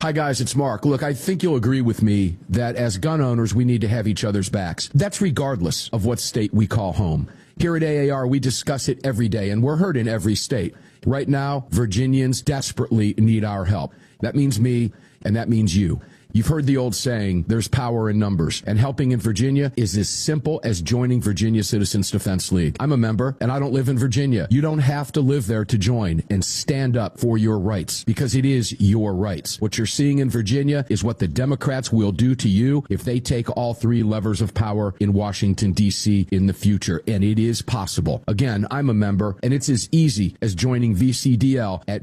Hi, guys, it's Mark. Look, I think you'll agree with me that as gun owners, we need to have each other's backs. That's regardless of what state we call home. Here at AAR, we discuss it every day, and we're heard in every state. Right now, Virginians desperately need our help. That means me, and that means you. You've heard the old saying, there's power in numbers, and helping in Virginia is as simple as joining Virginia Citizens Defense League. I'm a member, and I don't live in Virginia. You don't have to live there to join and stand up for your rights, because it is your rights. What you're seeing in Virginia is what the Democrats will do to you if they take all three levers of power in Washington, D.C. in the future, and it is possible. Again, I'm a member, and it's as easy as joining VCDL at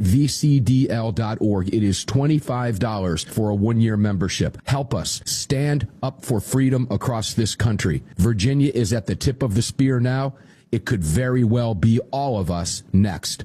vcdl.org. It is $25 for a one-year membership. Help us stand up for freedom across this country. Virginia is at the tip of the spear now. It could very well be all of us next.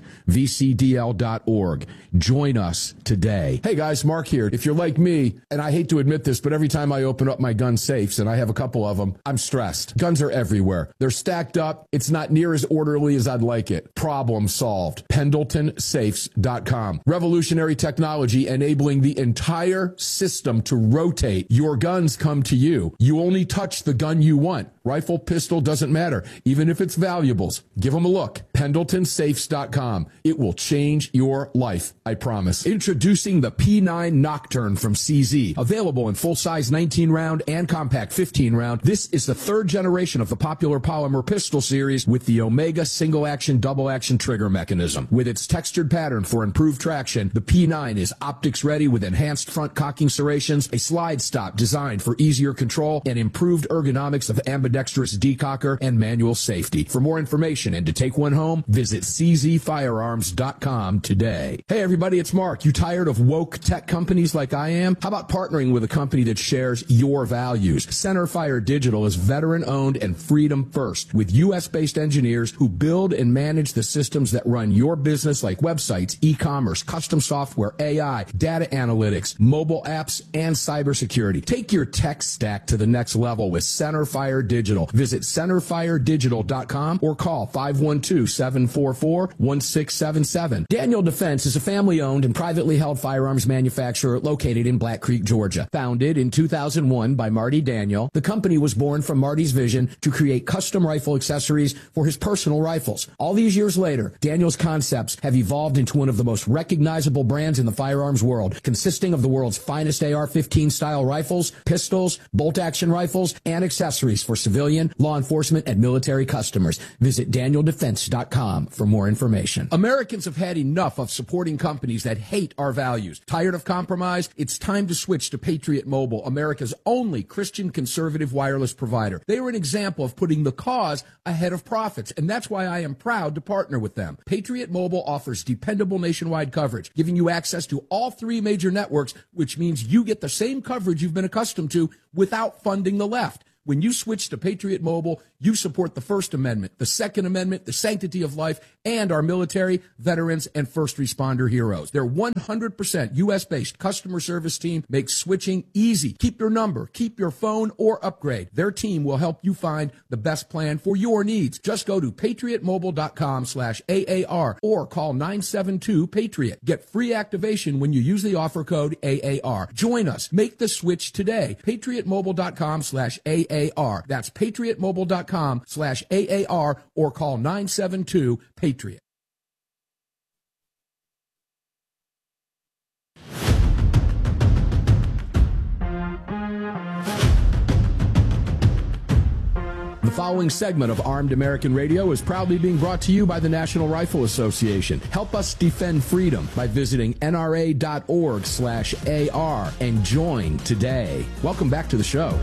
VCDL.org. Join us today. Hey guys, Mark here. If you're like me, and I hate to admit this, but every time I open up my gun safes, and I have a couple of them, I'm stressed. Guns are everywhere. They're stacked up. It's not near as orderly as I'd like it. Problem solved. PendletonSafes.com. Revolutionary technology enabling the entire system to rotate. Your guns come to you. You only touch the gun you want. Rifle, pistol, doesn't matter. Even if it's valuables, give them a look. PendletonSafes.com. It will change your life, I promise. Introducing the P9 Nocturne from CZ. Available in full-size 19-round and compact 15-round. This is the third generation of the popular polymer pistol series with the Omega single-action, double-action trigger mechanism. With its textured pattern for improved traction, the P9 is optics-ready with enhanced front cocking serrations, a slide stop designed for easier control, and improved ergonomics of ambidextrous decocker and manual safety. For more information and to take one home, visit czfirearms.com today. Hey everybody, it's Mark. You tired of woke tech companies like I am? How about partnering with a company that shares your values? Centerfire Digital is veteran-owned and freedom first, with U.S.-based engineers who build and manage the systems that run your business, like websites, e-commerce, custom software, AI, data analytics, mobile apps, and cybersecurity. Take your tech stack to the next level with Centerfire Digital. Visit centerfiredigital.com or call 512-744-1677. Daniel Defense is a family-owned and privately held firearms manufacturer located in Black Creek, Georgia. Founded in 2001 by Marty Daniel, the company was born from Marty's vision to create custom rifle accessories for his personal rifles. All these years later, Daniel's concepts have evolved into one of the most recognizable brands in the firearms world, consisting of the world's finest AR-15 style rifles, pistols, bolt-action rifles, and accessories for civilian, law enforcement, and military customers. Visit DanielDefense.com for more information. Americans have had enough of supporting companies that hate our values. Tired of compromise? It's time to switch to Patriot Mobile, America's only Christian conservative wireless provider. They are an example of putting the cause ahead of profits, and that's why I am proud to partner with them. Patriot Mobile offers dependable nationwide coverage, giving you access to all three major networks, which means you get the same coverage you've been accustomed to without funding the left. When you switch to Patriot Mobile, you support the First Amendment, the Second Amendment, the sanctity of life, and our military, veterans, and first responder heroes. Their 100% U.S.-based customer service team makes switching easy. Keep your number, keep your phone, or upgrade. Their team will help you find the best plan for your needs. Just go to patriotmobile.com/AAR or call 972-PATRIOT. Get free activation when you use the offer code AAR. Join us. Make the switch today. patriotmobile.com/AAR. That's patriotmobile.com/AAR or call 972-PATRIOT. The following segment of Armed American Radio is proudly being brought to you by the National Rifle Association. Help us defend freedom by visiting nra.org/AR and join today. Welcome back to the show.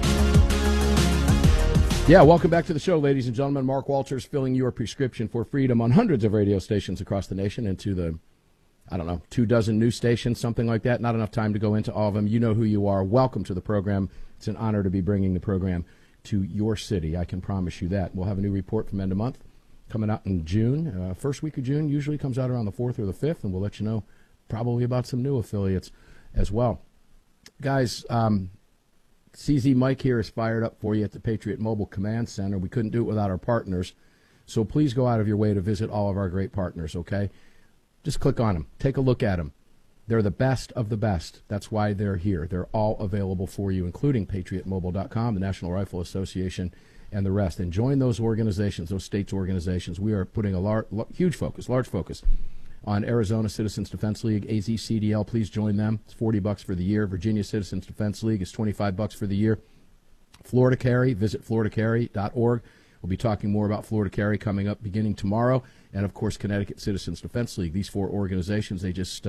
Yeah, welcome back to the show, ladies and gentlemen. Mark Walters filling your prescription for freedom on hundreds of radio stations across the nation and to the, 24 news stations, something like that. Not enough time to go into all of them. You know who you are. Welcome to the program. It's an honor to be bringing the program to your city. I can promise you that. We'll have a new report from end of month coming out in June. First week of June usually comes out around the 4th or the 5th, and we'll let you know probably about some new affiliates as well. Guys, CZ Mike here is fired up for you at the Patriot Mobile Command Center. We couldn't do it without our partners, so please go out of your way to visit all of our great partners, okay? Just click on them. Take a look at them. They're the best of the best. That's why they're here. They're all available for you, including PatriotMobile.com, the National Rifle Association, and the rest. And join those organizations, those states' organizations. We are putting a large focus on Arizona Citizens Defense League, AZCDL. Please join them. It's $40 for the year. Virginia Citizens Defense League is $25 for the year. Florida Carry, visit floridacarry.org. We'll be talking more about Florida Carry coming up beginning tomorrow. And, of course, Connecticut Citizens Defense League. These four organizations, they just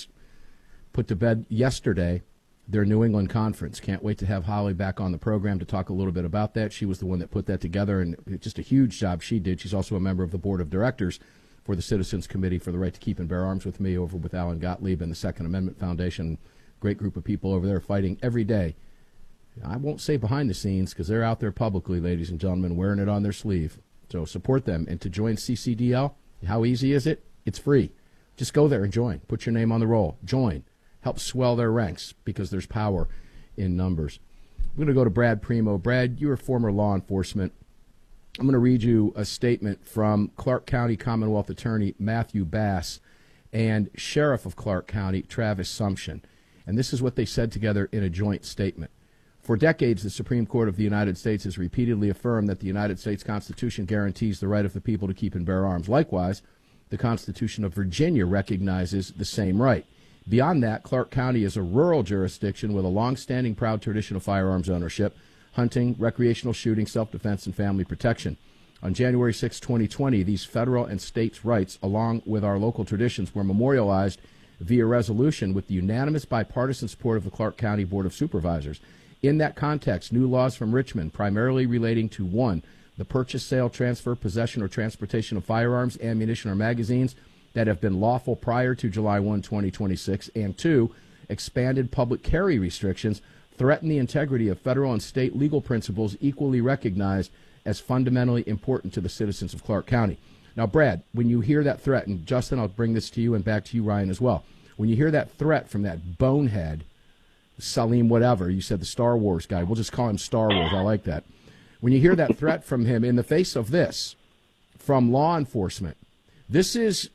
put to bed yesterday their New England Conference. Can't wait to have Holly back on the program to talk a little bit about that. She was the one that put that together, and just a huge job she did. She's also a member of the board of directors for the Citizens Committee for the Right to Keep and Bear Arms with me over with Alan Gottlieb and the Second Amendment Foundation. Great group of people over there fighting every day. I won't say behind the scenes because they're out there publicly, ladies and gentlemen, wearing it on their sleeve. So support them. And to join CCDL, how easy is it? It's free. Just go there and join. Put your name on the roll. Join. Help swell their ranks because there's power in numbers. I'm going to go to Brad Primo. Brad, you're a former law enforcement. I'm going to read you a statement from Clark County Commonwealth Attorney Matthew Bass and Sheriff of Clark County Travis Sumption. And this is what they said together in a joint statement. For decades, the Supreme Court of the United States has repeatedly affirmed that the United States Constitution guarantees the right of the people to keep and bear arms. Likewise, the Constitution of Virginia recognizes the same right. Beyond that, Clark County is a rural jurisdiction with a long-standing proud tradition of firearms ownership, hunting, recreational shooting, self-defense, and family protection. On January 6, 2020, these federal and states' rights, along with our local traditions, were memorialized via resolution with the unanimous bipartisan support of the Clark County Board of Supervisors. In that context, new laws from Richmond, primarily relating to 1, the purchase, sale, transfer, possession, or transportation of firearms, ammunition, or magazines that have been lawful prior to July 1, 2026, and 2, expanded public carry restrictions, threaten the integrity of federal and state legal principles equally recognized as fundamentally important to the citizens of Clark County. Now, Brad, when you hear that threat, and Justin, I'll bring this to you and back to you, Ryan, as well. When you hear that threat from that bonehead, Salim whatever, you said the Star Wars guy, we'll just call him Star Wars, I like that. When you hear that threat from him in the face of this, from law enforcement, this is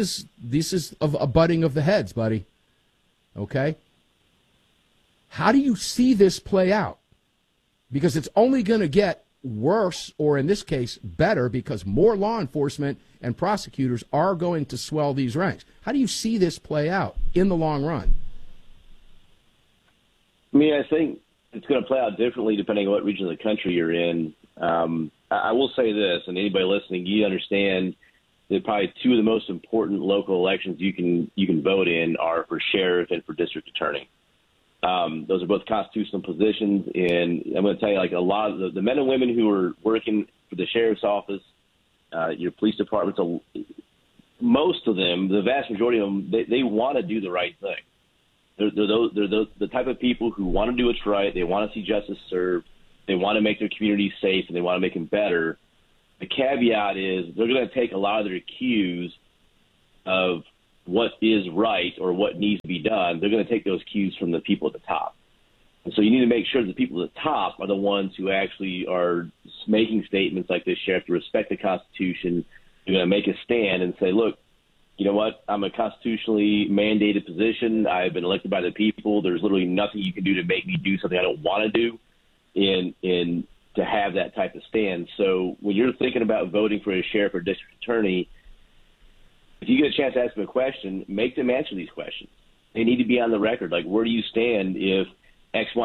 a butting of the heads, buddy. Okay? How do you see this play out? Because it's only going to get worse, or in this case, better, because more law enforcement and prosecutors are going to swell these ranks. How do you see this play out in the long run? I mean, I think it's going to play out differently depending on what region of the country you're in. I will say this, and anybody listening, you understand that probably two of the most important local elections you can vote in are for sheriff and for district attorney. Those are both constitutional positions, and I'm going to tell you, like, a lot of the men and women who are working for the sheriff's office, your police departments, most of them, the vast majority of them, they want to do the right thing. They're the type of people who want to do what's right. They want to see justice served. They want to make their communities safe, and they want to make them better. The caveat is they're going to take a lot of their cues of what is right or what needs to be done. They're going to take those cues from the people at the top. And so you need to make sure that the people at the top are the ones who actually are making statements like this, sheriff, to respect the Constitution. They're going to make a stand and say, look, you know what? I'm a constitutionally mandated position. I've been elected by the people. There's literally nothing you can do to make me do something I don't want to do in to have that type of stand. So when you're thinking about voting for a sheriff or district attorney, if you get a chance to ask them a question, make them answer these questions. They need to be on the record. Like, where do you stand if X, Y,